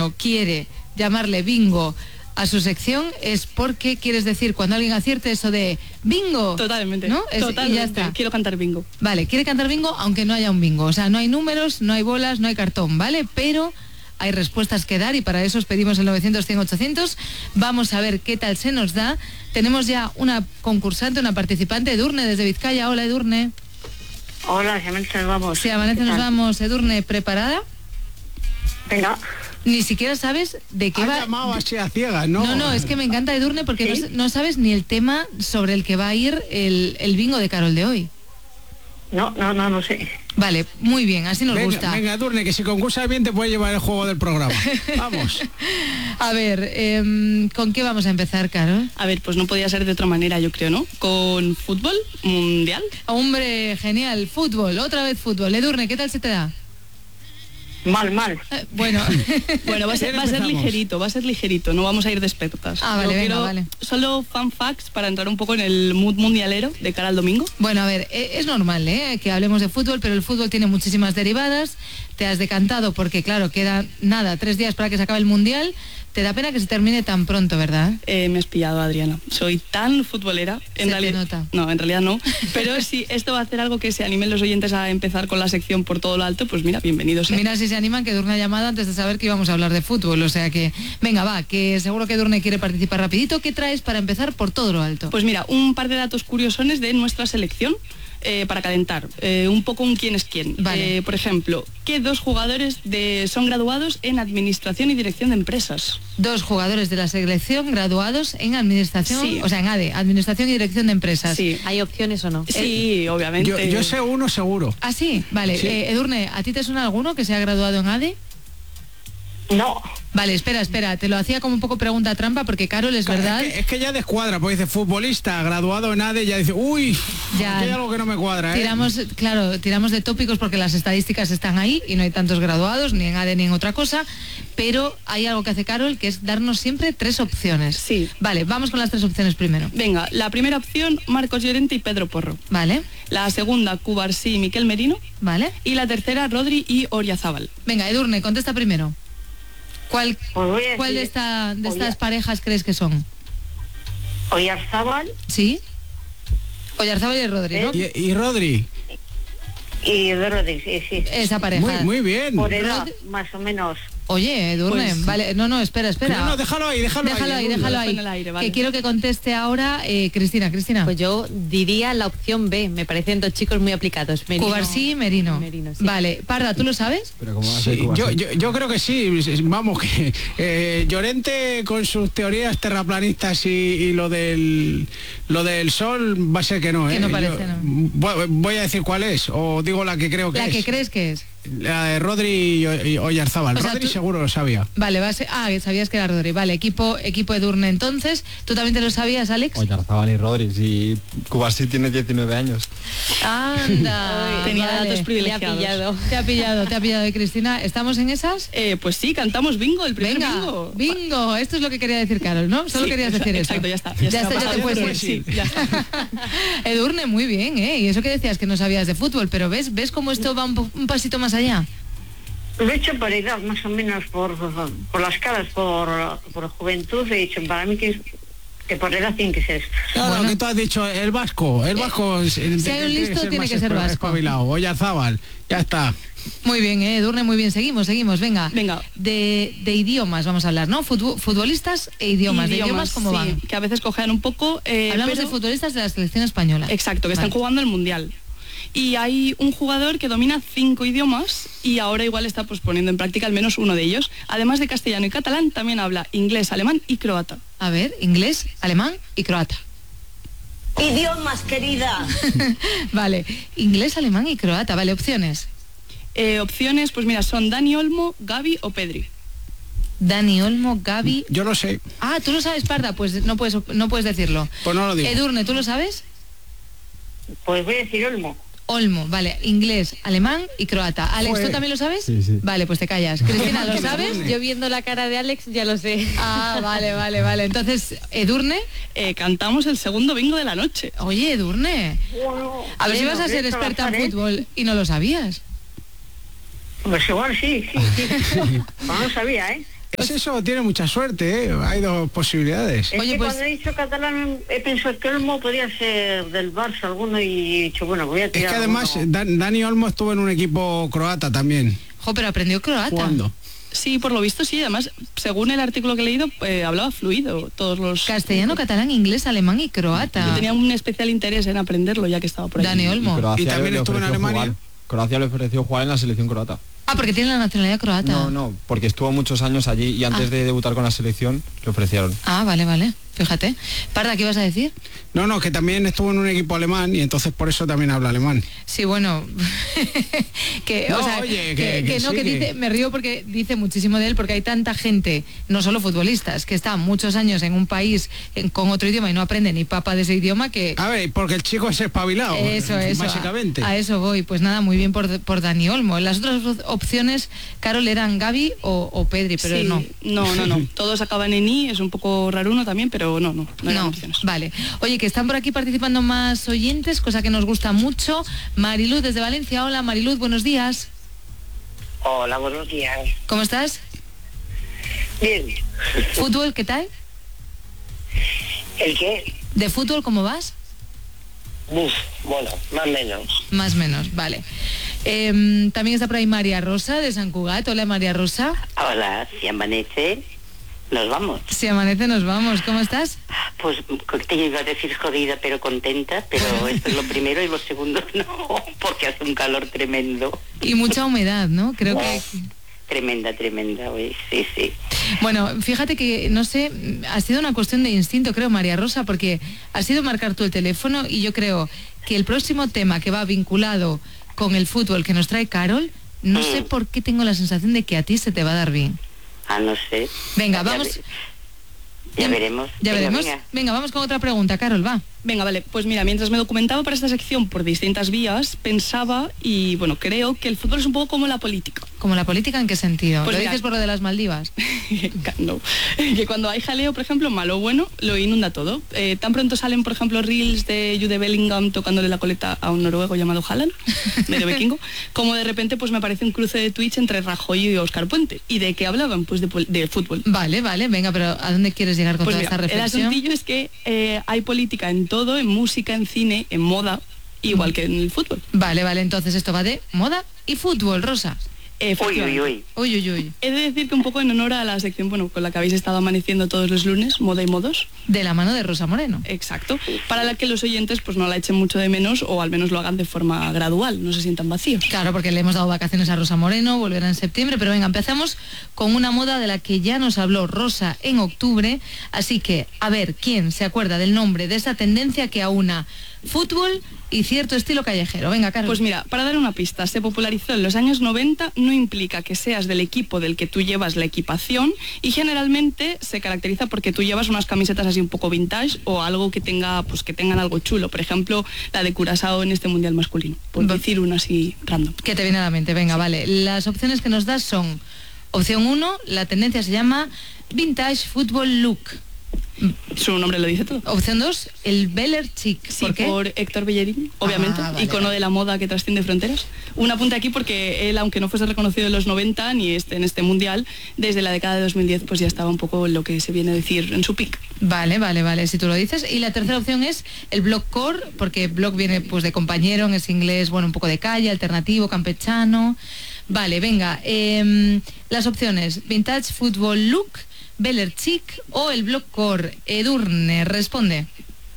Antonio quiere llamarle bingo a su sección, es porque quieres decir cuando alguien acierte eso de bingo. Totalmente, ¿no? totalmente. Y ya está. Quiero cantar bingo. Vale, quiere cantar bingo aunque no haya un bingo. O sea, no hay números, no hay bolas, no hay cartón, ¿vale? Pero hay respuestas que dar y para eso os pedimos el 900-100-800. Vamos a ver qué tal se nos da. Tenemos ya una concursante, una participante, Edurne, desde Vizcaya. Hola, Edurne. Hola, si amanece nos vamos. Si amanece nos vamos. Edurne, ¿preparada? Venga. Ni siquiera sabes de qué va. Llamado así a ciegas, ¿no? No, es que me encanta, Edurne, porque ¿Sí? no sabes ni el tema sobre el que va a ir el bingo de Carol de hoy. No sé. Vale, muy bien, así nos Venga, gusta. venga, Edurne, que si concursas bien te puedes llevar el juego del programa. Vamos. A ver, ¿con qué vamos a empezar, Carol? A ver, pues no podía ser de otra manera, yo creo, ¿no? Con fútbol mundial. Hombre, genial, fútbol, otra vez fútbol. Edurne, ¿qué tal se te da? Mal. Bueno, Bueno, va a ser ligerito, no vamos a ir de expertas. Ah, vale, Yo venga, quiero vale. Solo fun facts para entrar un poco en el mood mundialero de cara al domingo. Bueno, a ver, es normal que hablemos de fútbol, pero el fútbol tiene muchísimas derivadas. Te has decantado porque, claro, queda 3 días para que se acabe el Mundial. Te da pena que se termine tan pronto, ¿verdad? Me has pillado, Adriana. Soy tan futbolera. Se te nota. No, en realidad no. Pero si esto va a hacer algo que se animen los oyentes a empezar con la sección por todo lo alto, pues mira, bienvenidos. Mira si se animan, que Edurne ha llamado antes de saber que íbamos a hablar de fútbol. O sea que, venga, va, que seguro que Edurne quiere participar rapidito. ¿Qué traes para empezar por todo lo alto? Pues mira, un par de datos curiosones de nuestra selección. Para calentar, un poco un quién es quién. Vale. Por ejemplo, ¿qué 2 jugadores son graduados en Administración y Dirección de Empresas? 2 jugadores de la selección graduados en Administración, Sí. o sea, en ADE, Administración y Dirección de Empresas. Sí. ¿Hay opciones o no? Sí, obviamente. Yo sé uno seguro. ¿Ah, sí? Vale. Sí. Edurne, ¿a ti te suena alguno que se ha graduado en ADE? No. Vale, espera, te lo hacía como un poco pregunta trampa porque Carol, es verdad. Es que ya descuadra, porque dice futbolista, graduado en ADE, ya dice, uy, Ya. aquí hay algo que no me cuadra, ¿eh? Tiramos de tópicos porque las estadísticas están ahí y no hay tantos graduados, ni en ADE ni en otra cosa, pero hay algo que hace Carol, que es darnos siempre 3 opciones. Sí. Vale, vamos con las 3 opciones primero. Venga, la primera opción, Marcos Llorente y Pedro Porro. Vale, La segunda, Cubarsí y Miquel Merino. vale. Y la tercera, Rodri y Oriazábal. Venga, Edurne, contesta primero. ¿Cuál Pues voy a de decir estas parejas crees que son? Oyarzábal ¿Sí? Oyarzábal y Rodri, ¿no? Y Rodri, y Rodri, sí. Esa pareja. muy bien. Por edad, más o menos. Oye, Edurne, Pues- vale, no, espera. No, déjalo ahí. Déjalo ahí. en el aire, vale. Que quiero que conteste ahora Cristina. Pues yo diría la opción B. Me parecen 2 chicos muy aplicados. Cubarsí y Merino. Sí. Vale, Parda, ¿tú lo sabes? Pero ¿cómo va a ser Sí, Cubarsí? yo creo que sí, vamos, que Llorente con sus teorías terraplanistas y lo del sol va a ser que no, ¿eh? Que no parece, no. Voy a decir cuál es, o digo la que creo que La es. que crees que es. La de Rodri y Oyarzábal. O sea, Rodri tú- seguro lo sabía. Vale, sabías que era Rodri. Vale, equipo Edurne entonces. ¿Tú también te lo sabías, Alex? Oyarzábal y Rodri, si Cubarsí tiene 19 años. Anda. Tenía vale. datos privilegiados. Le ha pillado. Te ha pillado, Cristina. ¿Estamos en esas? Pues sí, cantamos bingo, el primer Venga, bingo. bingo. Esto es lo que quería decir Carol, ¿no? Solo Sí, querías decir eso. exacto, ya está. Ya te puedes ir. Sí, ya está. Edurne, muy bien, ¿eh? Y eso que decías que no sabías de fútbol, pero ¿ves cómo esto va un pasito más allá? Lo he hecho por edad, más o menos por las caras, por juventud. He dicho, para mí que por edad tiene que ser. Claro, Bueno. que tú has dicho, el vasco. si hay un listo, tiene que ser vasco. Oyarzábal, ya está. Muy bien, Edurne, muy bien. Seguimos, venga. Venga. De idiomas vamos a hablar, ¿no? Futbolistas e idiomas. ¿De idiomas cómo sí, van? que a veces cojean un poco. Hablamos pero- de futbolistas de la selección española. Exacto, que Vale. están jugando el Mundial. Y hay un jugador que domina 5 idiomas y ahora igual está pues poniendo en práctica al menos uno de ellos. Además de castellano y catalán, también habla inglés, alemán y croata. A ver, inglés, alemán y croata. Idiomas, querida. Vale, inglés, alemán y croata. Vale, opciones. Opciones, pues mira, son Dani Olmo, Gavi o Pedri. Dani Olmo, Gavi. Yo lo sé, Ah, ¿tú lo sabes, Parda? Pues no puedes decirlo. pues no lo digo. Edurne, ¿tú lo sabes? Pues voy a decir Olmo. Olmo, vale, inglés, alemán y croata. Alex, ¿tú Joder. también lo sabes? Sí, sí. Vale, pues te callas. Cristina, ¿lo sabes? Yo viendo la cara de Alex ya lo sé. Ah, vale. Entonces, Edurne, Cantamos el segundo bingo de la noche. oye, Edurne, a ver si vas a ser Bueno, experta en ¿eh? fútbol y no lo sabías. Pues igual sí. Pues no sabía, ¿eh? Es eso, tiene mucha suerte, ¿eh? Hay dos posibilidades. Es Oye, que pues- cuando he dicho catalán he pensado que Olmo podía ser del Barça alguno y he dicho, bueno, voy a Es tirar que además alguno. Dani Olmo estuvo en un equipo croata también, Jo, pero aprendió croata. jugando. Sí, por lo visto sí. Además, según el artículo que he leído, hablaba fluido todos los... Castellano, catalán, inglés, alemán y croata. Yo tenía un especial interés en aprenderlo ya que estaba por ahí. Dani Olmo. Croacia Y también le estuvo en ofreció Alemania. jugar. Croacia le ofreció jugar en la selección croata. Ah, porque tiene la nacionalidad croata. No, porque estuvo muchos años allí y antes de debutar con la selección le ofrecieron. Ah, vale. Fíjate. Parda, ¿qué ibas a decir? No, que también estuvo en un equipo alemán y entonces por eso también habla alemán. Sí, bueno, que, No, o sea, oye, que que no, sí, que que- dice, me río porque dice muchísimo de él, porque hay tanta gente, no solo futbolistas, que está muchos años en un país con otro idioma y no aprende ni papa de ese idioma, que A ver, porque el chico es espabilado, eso, básicamente. a eso voy. Pues nada, muy bien por Dani Olmo. Las otras opciones, Carol, eran Gaby o Pedri, pero Sí, no. no. Todos acaban en I, es un poco raruno también, pero no eran opciones. Vale. Oye, que están por aquí participando más oyentes, cosa que nos gusta mucho. Mariluz desde Valencia. Hola, Mariluz, buenos días. Hola, buenos días. ¿Cómo estás? Bien. ¿Fútbol, qué tal? ¿El qué? ¿De fútbol cómo vas? Uf, bueno, más o menos. Más o menos, vale. También está por ahí María Rosa de San Cugat. Hola, María Rosa. Hola, si amanece, nos vamos. Si amanece nos vamos. ¿Cómo estás? Pues te iba a decir jodida, pero contenta, pero esto es lo primero y lo segundo no, porque hace un calor tremendo. Y mucha humedad, ¿no? Creo que... Tremenda, güey, sí. Bueno, fíjate que, no sé, ha sido una cuestión de instinto, creo, María Rosa, porque ha sido marcar tú el teléfono y yo creo que el próximo tema que va vinculado con el fútbol que nos trae Carol, no sé por qué tengo la sensación de que a ti se te va a dar bien. Ah, no sé. Venga, Ya vamos. Ya veremos. Ya Venga, veremos. venga. Venga, vamos con otra pregunta, Carol, va. Venga, vale, pues mira, mientras me documentaba para esta sección por distintas vías, pensaba y bueno, creo que el fútbol es un poco como la política. ¿Como la política en qué sentido? Pues ¿Lo mira, dices por lo de las Maldivas? No, que cuando hay jaleo, por ejemplo, malo o bueno, lo inunda todo. Tan pronto salen, por ejemplo, reels de Jude Bellingham tocándole la coleta a un noruego llamado Haaland, medio vikingo, como de repente pues me aparece un cruce de Twitch entre Rajoy y Óscar Puente. ¿Y de qué hablaban? Pues de fútbol. Vale, venga, pero ¿a dónde quieres llegar con Pues toda mira, esta el reflexión? asuntillo es que hay política en todo, en música, en cine, en moda, igual que en el fútbol. Vale, entonces esto va de moda y fútbol, Rosa. Efectivamente. Uy. He de decir que un poco en honor a la sección, bueno, con la que habéis estado amaneciendo todos los lunes, Moda y Modos. De la mano de Rosa Moreno. Exacto. Para la que los oyentes pues no la echen mucho de menos o al menos lo hagan de forma gradual, no se sientan vacíos. Claro, porque le hemos dado vacaciones a Rosa Moreno, volverá en septiembre, pero venga, empezamos con una moda de la que ya nos habló Rosa en octubre, así que a ver quién se acuerda del nombre de esa tendencia que aúna fútbol y cierto estilo callejero. Venga, Carlos. Pues mira, para dar una pista, se popularizó en los años 90, no implica que seas del equipo del que tú llevas la equipación y generalmente se caracteriza porque tú llevas unas camisetas así un poco vintage o algo que tenga, pues que tengan algo chulo, por ejemplo, la de Curazao en este mundial masculino, por decir una así random. ¿Qué te viene a la mente? Venga, vale. Las opciones que nos das son: opción 1, la tendencia se llama Vintage Football Look. Su nombre lo dice todo. Opción 2, el Beller Chic. Sí, ¿Por qué? por Héctor Bellerín, obviamente, vale, icono de la moda que trasciende fronteras. Un apunte aquí porque él, aunque no fuese reconocido en los 90 ni en este mundial, desde la década de 2010 pues ya estaba un poco lo que se viene a decir en su pick. Vale, si tú lo dices. Y la tercera opción es el blockcore, porque block viene pues de compañero, es inglés, bueno, un poco de calle, alternativo, campechano. Vale, venga. Las opciones: Vintage Football Look, Beller Chic o el blockcore. Edurne, responde.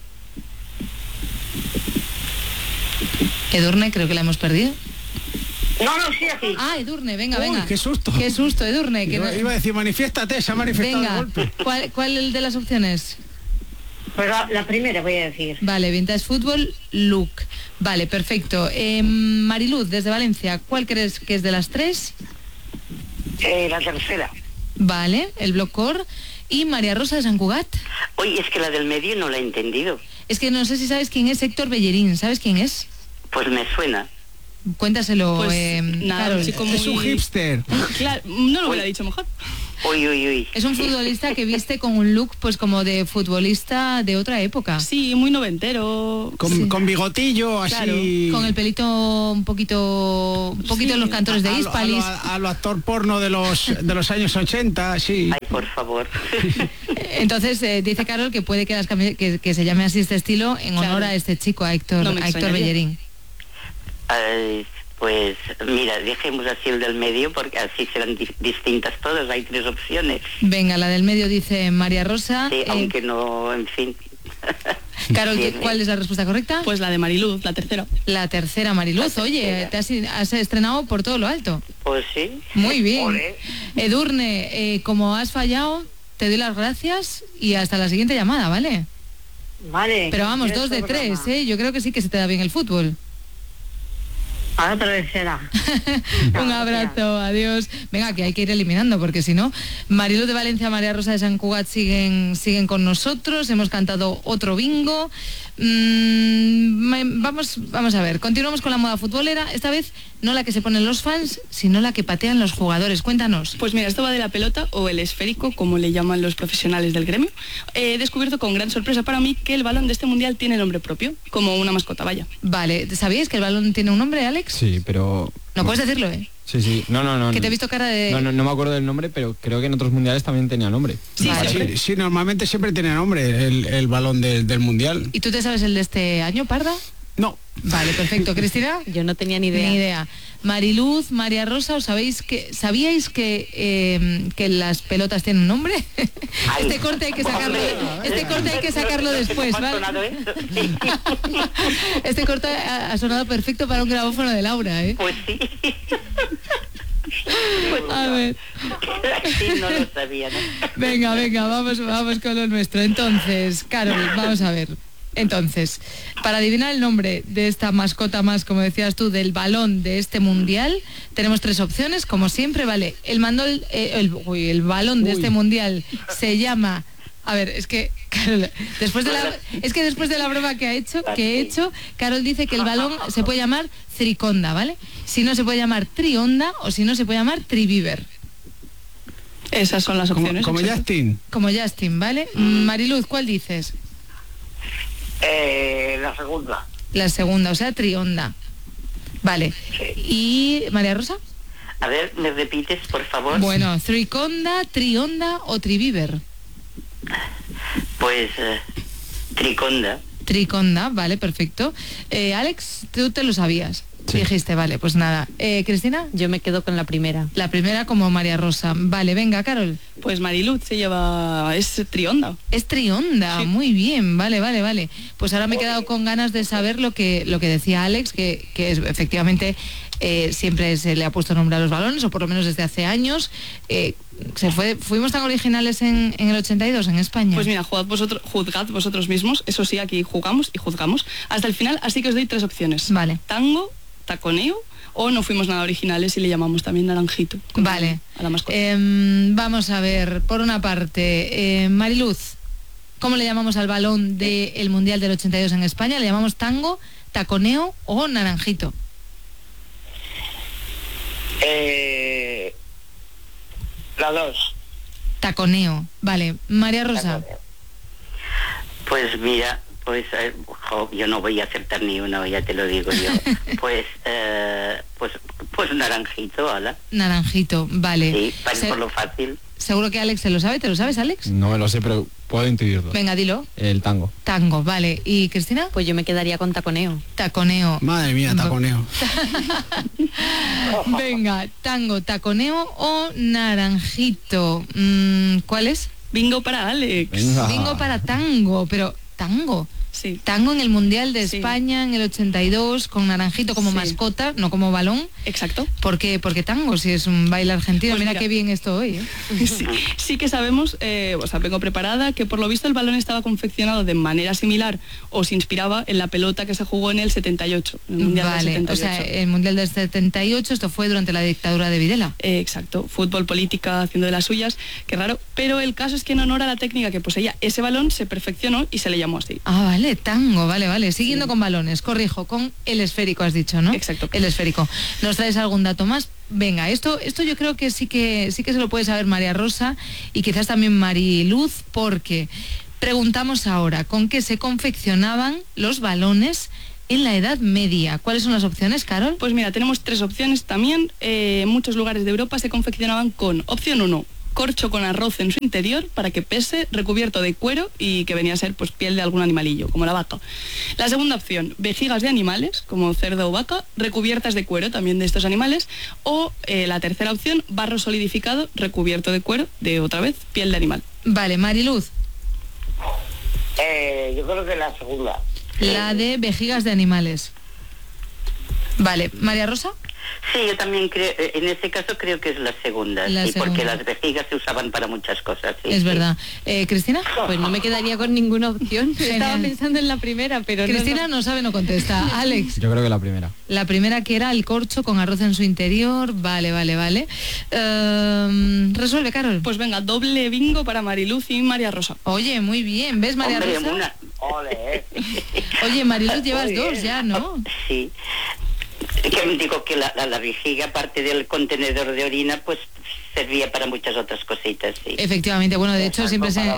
Edurne, creo que la hemos perdido. No, sí, aquí. Ah, Edurne, venga. Uy, qué susto. Qué susto, Edurne. Que Iba, no- iba a decir, manifiéstate, se ha manifestado de Venga, golpe. ¿cuál de las opciones? Pues la primera voy a decir. Vale, Vintage Football Look. Vale, perfecto. Mariluz, desde Valencia, ¿cuál crees que es de las tres? La tercera. Vale, el blockcore. Y María Rosa de San Cugat. Oye, es que la del medio no la he entendido. Es que no sé si sabes quién es Héctor Bellerín. ¿Sabes quién es? Pues me suena. Cuéntaselo, Pues nada, Carol. un chico Es un muy- hipster. Claro, no lo hubiera dicho mejor. Uy. Es un futbolista que viste con un look pues como de futbolista de otra época. Sí, muy noventero. Con bigotillo, así... Con el pelito un poquito en los cantores de Hispalis. A lo actor porno de los años 80, sí. Ay, por favor. Entonces dice Carol que puede que que se llame así este estilo en honor a este chico, a Héctor Bellerín. Pues mira, dejemos así el del medio porque así serán distintas todas, hay 3 opciones. Venga, la del medio dice María Rosa. Sí, aunque no, en fin. Carol, ¿cuál es la respuesta correcta? Pues la de Mariluz, la tercera. La tercera, Mariluz. Oye, te has estrenado por todo lo alto. Pues sí. Muy bien. Olé. Edurne, como has fallado, te doy las gracias y hasta la siguiente llamada, ¿vale? Vale. Pero vamos, 2 de 3, ¿eh? Yo creo que sí que se te da bien el fútbol. A otra vez será. Un abrazo, adiós. Venga, que hay que ir eliminando, porque si no, Mariluz de Valencia, María Rosa de Sant Cugat siguen con nosotros. Hemos cantado otro bingo. Vamos a ver, continuamos con la moda futbolera. Esta vez no la que se ponen los fans, sino la que patean los jugadores. Cuéntanos. Pues mira, esto va de la pelota o el esférico, como le llaman los profesionales del gremio. He descubierto con gran sorpresa para mí que el balón de este mundial tiene nombre propio, como una mascota, vaya. Vale, ¿sabíais que el balón tiene un nombre, Alex? Sí, pero... No puedes decirlo, ¿eh? Sí. No. Que te he visto cara de... No me acuerdo del nombre, pero creo que en otros mundiales también tenía nombre. Sí, vale. Sí, normalmente siempre tiene nombre el balón del mundial. ¿Y tú te sabes el de este año, Parda? No. Vale, perfecto. ¿Cristina? Yo no tenía ni idea. Ni idea. Mariluz, María Rosa, ¿sabíais que las pelotas tienen un nombre? Ay. Este corte hay que sacarlo después, ¿Cómo ha ¿vale? sonado eso? Sí. Este corte ha sonado perfecto para un grabófono de Laura, ¿eh? Pues sí. A ver. Sí, no lo sabía, ¿no? Venga, vamos con lo nuestro. Entonces, Carol, vamos a ver. Entonces, para adivinar el nombre de esta mascota más, como decías tú, del balón de este mundial, tenemos 3 opciones, como siempre, ¿vale? El balón de este mundial se llama... A ver, es que Carol, después de la broma que he hecho, Carol dice que el balón se puede llamar Triconda, ¿vale? Si no se puede llamar Trionda o si no se puede llamar Triviver. Esas son las opciones. Como exacto. Justin. Como Justin, ¿vale? Mariluz, ¿cuál dices? La segunda. La segunda, o sea, Trionda. Vale. ¿Y María Rosa? A ver, ¿me repites, por favor? Bueno, Triconda, Trionda o Triviver. Pues Triconda. Triconda, vale, perfecto. Alex, tú te lo sabías. Sí. Dijiste, vale, pues nada. ¿Cristina? Yo me quedo con la primera. La primera como María Rosa. Vale, venga, Carol. Pues Mariluz es Trionda. Es Trionda, Sí. muy bien, vale. Pues ahora me he quedado con ganas de saber lo que decía Alex, que es, efectivamente siempre se le ha puesto nombre a los balones, o por lo menos desde hace años. Fuimos tan originales en el 82 en España. Pues mira, juzgad vosotros mismos. Eso sí, aquí jugamos y juzgamos hasta el final, así que os doy 3 opciones. Vale. Tango, taconeo o no fuimos nada originales y le llamamos también naranjito. como Vale. A la mascota. Vamos a ver, por una parte, Mariluz, ¿cómo le llamamos al balón del Mundial del 82 en España? ¿Le llamamos tango, taconeo o naranjito? La 2. Taconeo, vale. María Rosa. Pues mira, yo no voy a acertar ni una, ya te lo digo yo. Pues naranjito, hola. Naranjito, vale. Sí, por lo fácil. Seguro que Alex se lo sabe, ¿te lo sabes, Alex? No me lo sé, pero puedo intuirlo. Venga, dilo. El tango. Tango, vale. ¿Y Cristina? Pues yo me quedaría con taconeo. Taconeo. Madre mía, taconeo. Venga, tango, taconeo o naranjito. ¿Cuál es? Bingo para Alex. Venga. Bingo para tango, pero tango. Sí. Tango en el Mundial de Sí. España en el 82 con naranjito como Sí. mascota, no como balón. Exacto. ¿Por qué tango si es un baile argentino? Pues mira mira. qué bien esto hoy, ¿eh? Sí que sabemos, vengo preparada, que por lo visto el balón estaba confeccionado de manera similar o se inspiraba en la pelota que se jugó en el 78, en el Mundial del Vale, 78. o sea, el Mundial del 78, esto fue durante la dictadura de Videla. Exacto, fútbol, política, haciendo de las suyas, qué raro, pero el caso es que en honor a la técnica que poseía ese balón se perfeccionó y se le llamó así. Ah, vale, tango, vale. Siguiendo con balones, corrijo, con el esférico has dicho, ¿no? Exacto. El esférico. ¿Nos traes algún dato más? venga, esto yo creo que sí que se lo puede saber María Rosa y quizás también Mariluz, porque preguntamos ahora, ¿con qué se confeccionaban los balones en la Edad Media? ¿Cuáles son las opciones, Carol? Pues mira, tenemos 3 opciones también. En muchos lugares de Europa se confeccionaban con, opción 1, corcho con arroz en su interior para que pese, recubierto de cuero y que venía a ser pues piel de algún animalillo, como la vaca. La segunda opción, vejigas de animales, como cerdo o vaca, recubiertas de cuero también de estos animales. O la tercera opción, barro solidificado, recubierto de cuero de, otra vez, piel de animal. Vale, Mariluz. Yo creo que la segunda. La de vejigas de animales. Vale, María Rosa. Sí, yo también creo, en este caso creo que es la segunda, porque las vejigas se usaban para muchas cosas. Sí, es verdad. ¿Cristina? Pues no me quedaría con ninguna opción. Estaba pensando en la primera, pero Cristina no sabe, no contesta. Alex. Yo creo que la primera. La primera, que era el corcho con arroz en su interior. Vale. Resuelve, Carol. Pues venga, doble bingo para Mariluz y María Rosa. Oye, muy bien. ¿Ves, María Rosa? Oye, Mariluz, llevas 2 ya, ¿no? Sí. Que digo que la vejiga, aparte del contenedor de orina, pues servía para muchas otras cositas, sí. Efectivamente, bueno, de hecho siempre se...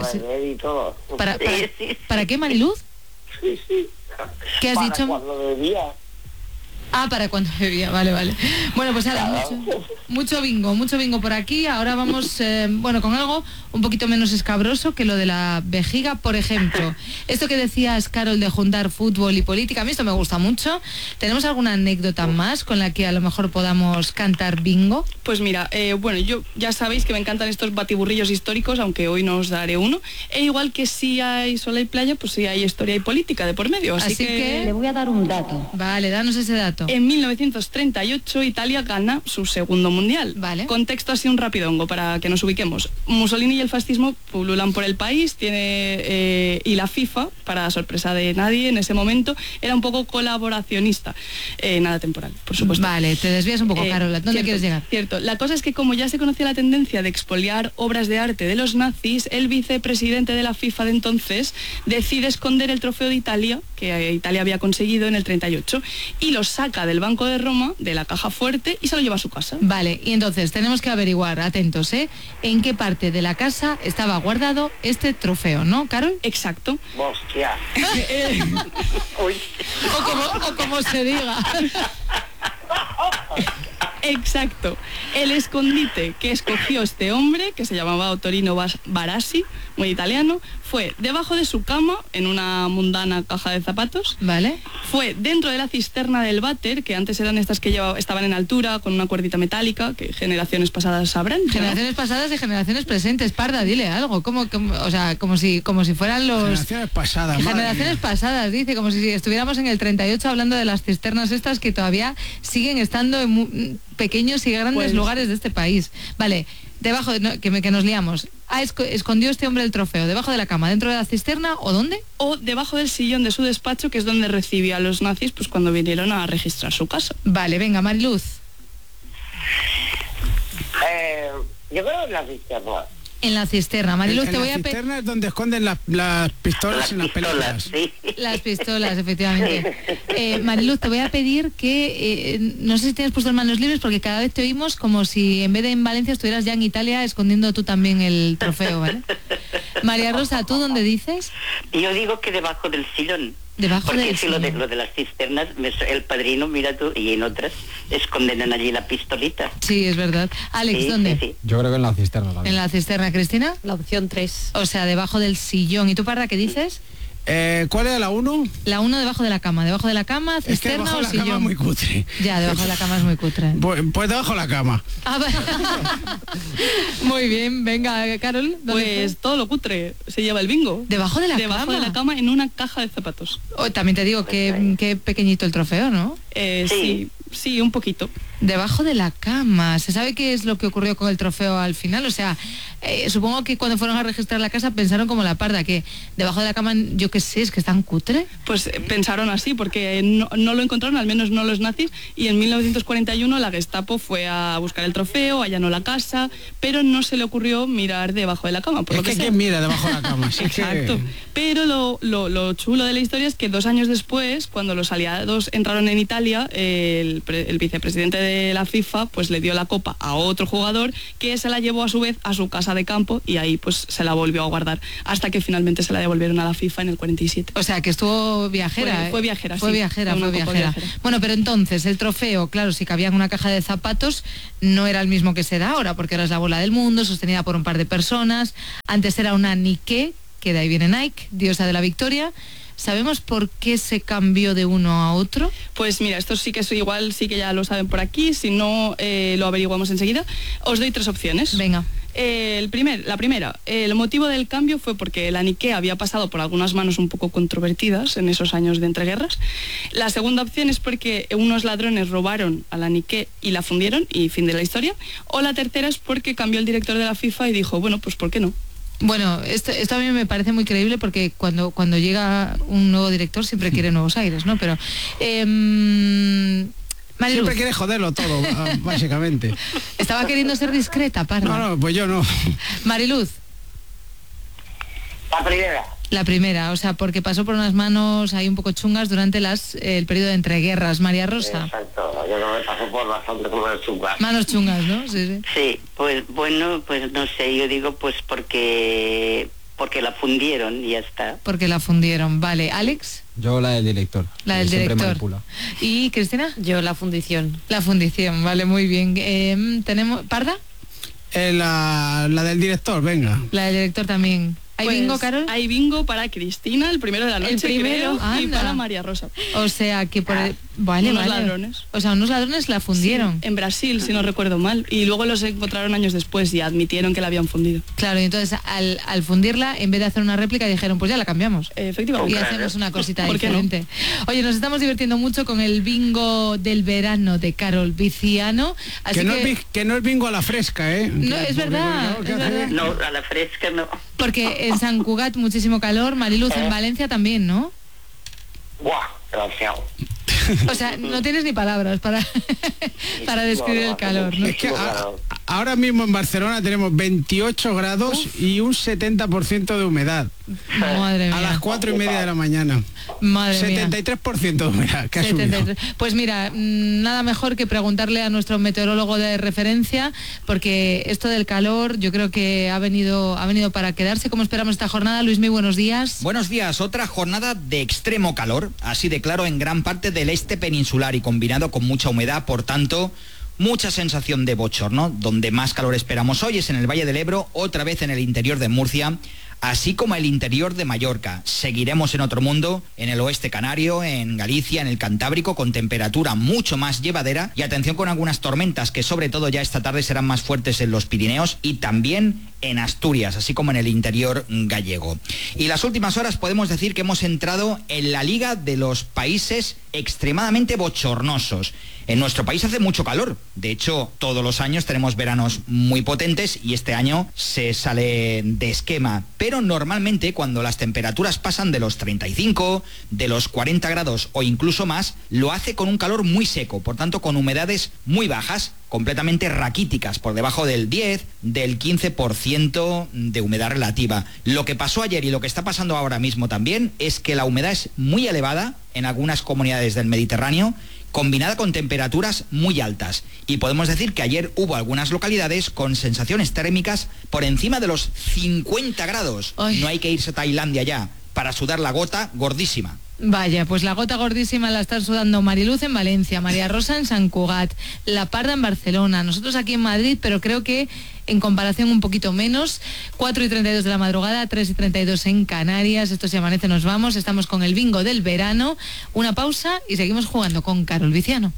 ¿Para qué, Mariluz? Sí. ¿Qué has dicho? Cuando bebía. Ah, para cuando bebía, vale. Bueno, pues ahora mucho bingo por aquí. Ahora vamos, con algo un poquito menos escabroso que lo de la vejiga, por ejemplo. Esto que decías, Carol, de juntar fútbol y política, a mí esto me gusta mucho. ¿Tenemos alguna anécdota más con la que a lo mejor podamos cantar bingo? Pues mira, yo ya sabéis que me encantan estos batiburrillos históricos, aunque hoy no os daré uno. E igual que si hay sol y playa, pues sí hay historia y política de por medio. Así que le voy a dar un dato. Vale, danos ese dato. En 1938 Italia gana su segundo mundial. Vale. Contexto así un rapidongo para que nos ubiquemos. Mussolini y el fascismo pululan por el país, y la FIFA, para sorpresa de nadie en ese momento, era un poco colaboracionista. Nada temporal, por supuesto. Vale, te desvías un poco, Carol. ¿Dónde quieres llegar? Cierto. La cosa es que como ya se conocía la tendencia de expoliar obras de arte de los nazis, el vicepresidente de la FIFA de entonces decide esconder el trofeo de Italia, que Italia había conseguido en el 38, y lo saca del Banco de Roma, de la caja fuerte, y se lo lleva a su casa. Vale, y entonces tenemos que averiguar, atentos, en qué parte de la casa estaba guardado este trofeo, ¿no, Carol? Exacto. Hostia. O como se diga. Exacto. El escondite que escogió este hombre, que se llamaba Ottorino Barassi, muy italiano, fue debajo de su cama, en una mundana caja de zapatos. Vale. Fue dentro de la cisterna del váter, que antes eran estas que estaban en altura, con una cuerdita metálica, que generaciones pasadas sabrán. Generaciones pasadas y generaciones presentes. Parda, dile algo. Como si fueran los... Generaciones pasadas. Generaciones pasadas, dice, como si estuviéramos en el 38 hablando de las cisternas estas que todavía siguen estando en pequeños y grandes lugares de este país. Vale, debajo, que nos liamos. Escondió este hombre el trofeo debajo de la cama, dentro de la cisterna, ¿o dónde? O debajo del sillón de su despacho, que es donde recibía a los nazis pues cuando vinieron a registrar su casa. Vale, venga, Mariluz. Yo creo en la cisterna. En la cisterna. Mariluz, te voy a pedir... La cisterna es donde esconden las pistolas en las películas. Sí. Las pistolas, efectivamente. Mariluz, te voy a pedir que, no sé si tienes puesto manos libres, porque cada vez te oímos como si en vez de en Valencia estuvieras ya en Italia escondiendo tú también el trofeo, ¿vale? María Rosa, ¿tú dónde dices? Yo digo que debajo del sillón. Porque si lo de las cisternas, el padrino, mira tú, y en otras esconden allí la pistolita. Sí, es verdad. Alex, ¿dónde? Sí. Yo creo que en la cisterna también. En la cisterna, Cristina. La opción 3. O sea, debajo del sillón. ¿Y tú, Parra, qué dices? ¿Cuál era la 1? La 1 debajo de la cama. Debajo de la cama, cisterna, es que debajo o de la sillón. cama es muy cutre. Ya, debajo de la cama es muy cutre. Pues debajo de la cama. Muy bien, venga, Carol. Pues todo lo cutre se lleva el bingo. Debajo de la cama. Debajo de la cama, en una caja de zapatos. También te digo que pequeñito el trofeo, ¿no? Sí, un poquito. Debajo de la cama. ¿Se sabe qué es lo que ocurrió con el trofeo al final? O sea, supongo que cuando fueron a registrar la casa pensaron como la Parda, que debajo de la cama, yo qué sé, es que es tan cutre. Pues pensaron así, porque no lo encontraron, al menos no los nazis, y en 1941 la Gestapo fue a buscar el trofeo, allanó la casa, pero no se le ocurrió mirar debajo de la cama. Por es lo que ¿quién mira debajo de la cama? Sí. Exacto. Pero lo chulo de la historia es que 2 años después, cuando los aliados entraron en Italia, el vicepresidente de la FIFA pues le dio la copa a otro jugador que se la llevó a su vez a su casa de campo y ahí pues se la volvió a guardar hasta que finalmente se la devolvieron a la FIFA en el 47. O sea, que estuvo viajera. Fue viajera, fue sí. viajera. Bueno, pero entonces el trofeo, claro, si cabía en una caja de zapatos, no era el mismo que se da ahora, porque ahora es la bola del mundo, sostenida por un par de personas. Antes era una Nike, que de ahí viene Nike, diosa de la victoria. ¿Sabemos por qué se cambió de uno a otro? Pues mira, esto sí que es igual, sí que ya lo saben por aquí, si no lo averiguamos enseguida. Os doy 3 opciones. Venga. La primera, el motivo del cambio fue porque la Nike había pasado por algunas manos un poco controvertidas en esos años de entreguerras. La segunda opción es porque unos ladrones robaron a la Nike y la fundieron y fin de la historia. O la tercera es porque cambió el director de la FIFA y dijo, bueno, pues ¿por qué no? Bueno, esto a mí me parece muy creíble porque cuando llega un nuevo director siempre quiere nuevos aires, ¿no? Pero Mariluz. Siempre quiere joderlo todo, básicamente. Estaba queriendo ser discreta, Parra. No, pues yo no. Mariluz. La primera. La primera, o sea, porque pasó por unas manos ahí un poco chungas durante el periodo de entreguerras. María Rosa. Exacto, yo creo que pasó por bastante manos chungas. Manos chungas, ¿no? Sí. Sí, pues bueno, pues no sé, yo digo pues porque la fundieron y ya está. Porque la fundieron, vale. ¿Alex? Yo la del director. La del director. ¿Y Cristina? Yo la fundición. La fundición, vale, muy bien. ¿Tenemos ¿Parda? La del director, venga. La del director también. ¿Hay bingo, Carol? Hay bingo para Cristina, el primero de la noche, creo, y para María Rosa. O sea, que por unos ladrones. O sea, unos ladrones la fundieron. Sí, en Brasil, si no recuerdo mal. Y luego los encontraron años después y admitieron que la habían fundido. Claro, y entonces al fundirla, en vez de hacer una réplica, dijeron, pues ya la cambiamos. Efectivamente. Y hacemos una cosita diferente. No? Oye, nos estamos divirtiendo mucho con el bingo del verano de Carol Viciano. Así que no es bingo a la fresca, ¿eh? No, es verdad. No, a la fresca no. Porque en San Cugat muchísimo calor, Mariluz, en Valencia también, ¿no? Buah, demasiado. O sea, no tienes ni palabras para describir el calor, ¿no? Es que ahora mismo en Barcelona tenemos 28 grados y un 70% de humedad. Madre mía. A las 4:30 de la mañana. Madre mía. 73% de humedad, que ha subido. Pues mira, nada mejor que preguntarle a nuestro meteorólogo de referencia, porque esto del calor yo creo que ha venido para quedarse. ¿Cómo esperamos esta jornada? Luismi, buenos días. Buenos días. Otra jornada de extremo calor, así de claro en gran parte del este peninsular y combinado con mucha humedad, por tanto, mucha sensación de bochorno. Donde más calor esperamos hoy es en el Valle del Ebro, otra vez en el interior de Murcia, así como el interior de Mallorca. Seguiremos en otro mundo, en el oeste canario, en Galicia, en el Cantábrico, con temperatura mucho más llevadera y atención con algunas tormentas que sobre todo ya esta tarde serán más fuertes en los Pirineos y también en Asturias, así como en el interior gallego. Y las últimas horas podemos decir que hemos entrado en la liga de los países extremadamente bochornosos. En nuestro país hace mucho calor, de hecho todos los años tenemos veranos muy potentes y este año se sale de esquema, pero normalmente cuando las temperaturas pasan de los 35, de los 40 grados o incluso más, lo hace con un calor muy seco, por tanto con humedades muy bajas, completamente raquíticas, por debajo del 10, del 15% de humedad relativa. Lo que pasó ayer y lo que está pasando ahora mismo también es que la humedad es muy elevada en algunas comunidades del Mediterráneo, combinada con temperaturas muy altas. Y podemos decir que ayer hubo algunas localidades con sensaciones térmicas por encima de los 50 grados. Ay. No hay que irse a Tailandia ya para sudar la gota gordísima. Vaya, pues la gota gordísima la están sudando Mariluz en Valencia, María Rosa en San Cugat, La Parda en Barcelona, nosotros aquí en Madrid, pero creo que en comparación un poquito menos. 4:32 de la madrugada, 3:32 en Canarias. Esto se amanece, nos vamos. Estamos con el bingo del verano. Una pausa y seguimos jugando con Carol Viciano.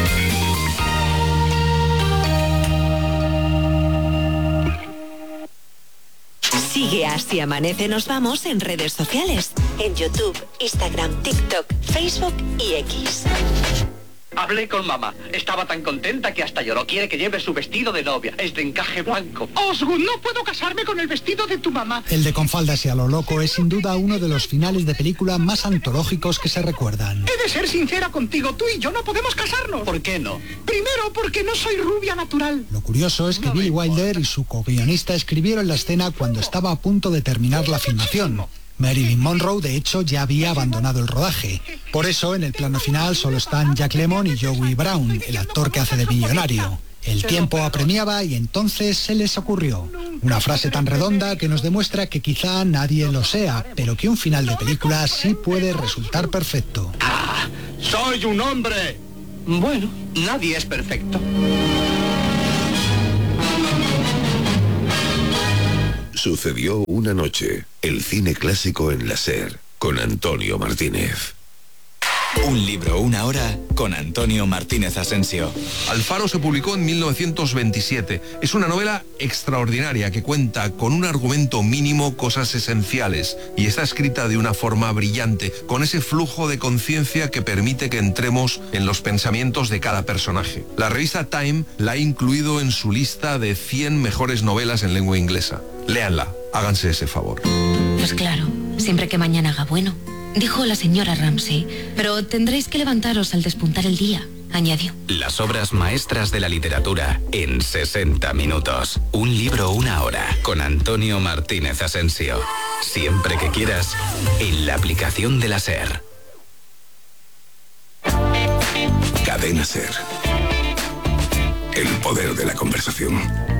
Sigue Así Amanece Nos Vamos en redes sociales, en YouTube, Instagram, TikTok, Facebook y X. Hablé con mamá. Estaba tan contenta que hasta lloró. Quiere que lleve su vestido de novia. Es de encaje blanco. Osgood, no puedo casarme con el vestido de tu mamá. El de Con faldas y a lo loco es sin duda uno de los finales de película más antológicos que se recuerdan. He de ser sincera contigo. Tú y yo no podemos casarnos. ¿Por qué no? Primero, porque no soy rubia natural. Lo curioso es que Billy Wilder y su co-guionista escribieron la escena cuando estaba a punto de terminar la filmación. Marilyn Monroe, de hecho, ya había abandonado el rodaje. Por eso, en el plano final solo están Jack Lemmon y Joey Brown, el actor que hace de millonario. El tiempo apremiaba y entonces se les ocurrió una frase tan redonda que nos demuestra que quizá nadie lo sea, pero que un final de película sí puede resultar perfecto. ¡Ah! ¡Soy un hombre! Bueno, nadie es perfecto. Sucedió una noche, el cine clásico en la SER, con Antonio Martínez. Un libro, una hora, con Antonio Martínez Asensio. Alfaro se publicó en 1927. Es una novela extraordinaria que cuenta con un argumento mínimo, cosas esenciales, y está escrita de una forma brillante, con ese flujo de conciencia que permite que entremos en los pensamientos de cada personaje. La revista Time la ha incluido en su lista de 100 mejores novelas en lengua inglesa. Léanla, háganse ese favor. Pues claro, siempre que mañana haga bueno, dijo la señora Ramsey, pero tendréis que levantaros al despuntar el día, añadió. Las obras maestras de la literatura en 60 minutos. Un libro, una hora, con Antonio Martínez Asensio. Siempre que quieras, en la aplicación de la SER. Cadena SER. El poder de la conversación.